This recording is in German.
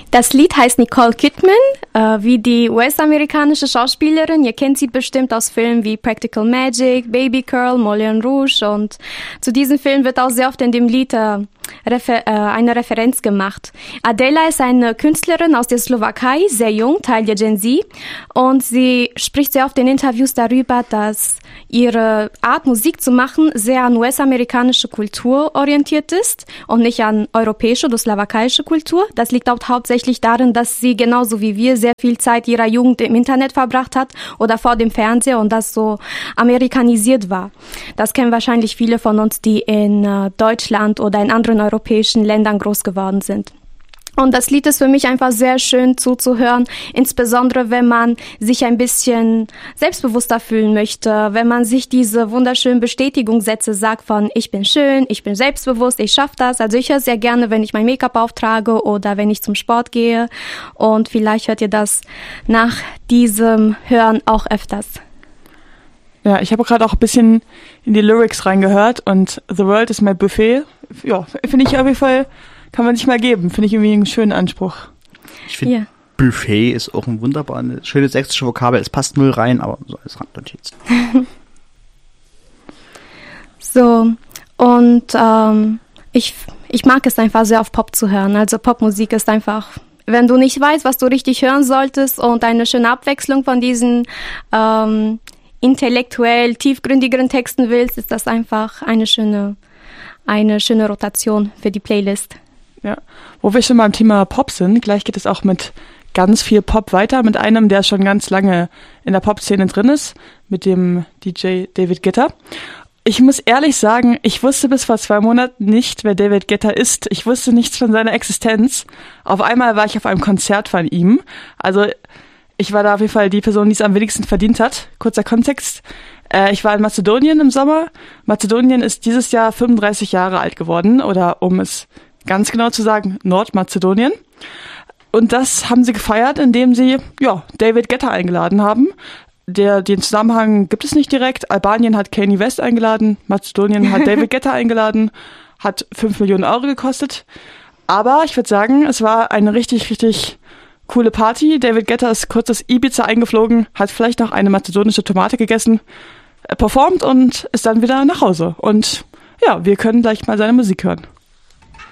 Das Lied heißt Nicole Kidman, wie die US-amerikanische Schauspielerin. Ihr kennt sie bestimmt aus Filmen wie Practical Magic, Baby Girl, Moulin Rouge, und zu diesem Film wird auch sehr oft in dem Lied eine Referenz gemacht. Adela ist eine Künstlerin aus der Slowakei, sehr jung, Teil der Gen Z, und sie spricht sehr oft in Interviews darüber, dass ihre Art, Musik zu machen, sehr an US-amerikanische Kultur orientiert ist und nicht an europäische oder slowakische Kultur. Das liegt auch hauptsächlich darin, dass sie genauso wie wir sehr viel Zeit ihrer Jugend im Internet verbracht hat oder vor dem Fernseher und das so amerikanisiert war. Das kennen wahrscheinlich viele von uns, die in Deutschland oder in anderen europäischen Ländern groß geworden sind. Und das Lied ist für mich einfach sehr schön zuzuhören, insbesondere wenn man sich ein bisschen selbstbewusster fühlen möchte, wenn man sich diese wunderschönen Bestätigungssätze sagt von ich bin schön, ich bin selbstbewusst, ich schaffe das. Also ich höre es sehr gerne, wenn ich mein Make-up auftrage oder wenn ich zum Sport gehe, und vielleicht hört ihr das nach diesem Hören auch öfters. Ja, ich habe gerade auch ein bisschen in die Lyrics reingehört und The World is my buffet. Ja, finde ich auf jeden Fall, kann man sich mal geben. Finde ich irgendwie einen schönen Anspruch. Ich finde, Buffet ist auch ein wunderbares, schönes sächsische Vokabel. Es passt null rein, aber so als Randnotiz. So, und ich mag es einfach sehr, auf Pop zu hören. Also Popmusik ist einfach, wenn du nicht weißt, was du richtig hören solltest und eine schöne Abwechslung von diesen intellektuell tiefgründigeren Texten willst, ist das einfach eine schöne Rotation für die Playlist. Ja, wo wir schon beim Thema Pop sind, gleich geht es auch mit ganz viel Pop weiter, mit einem, der schon ganz lange in der Pop-Szene drin ist, mit dem DJ David Guetta. Ich muss ehrlich sagen, ich wusste bis vor 2 Monaten nicht, wer David Guetta ist. Ich wusste nichts von seiner Existenz. Auf einmal war ich auf einem Konzert von ihm. Also ich war da auf jeden Fall die Person, die es am wenigsten verdient hat. Kurzer Kontext. Ich war in Mazedonien im Sommer. Mazedonien ist dieses Jahr 35 Jahre alt geworden, oder um es ganz genau zu sagen, Nordmazedonien. Und das haben sie gefeiert, indem sie David Guetta eingeladen haben. Den Zusammenhang gibt es nicht direkt. Albanien hat Kanye West eingeladen, Mazedonien hat David Guetta eingeladen, hat 5 Millionen Euro gekostet. Aber ich würde sagen, es war eine richtig, richtig coole Party. David Guetta ist kurz aus Ibiza eingeflogen, hat vielleicht noch eine mazedonische Tomate gegessen, performt und ist dann wieder nach Hause. Und ja, wir können gleich mal seine Musik hören.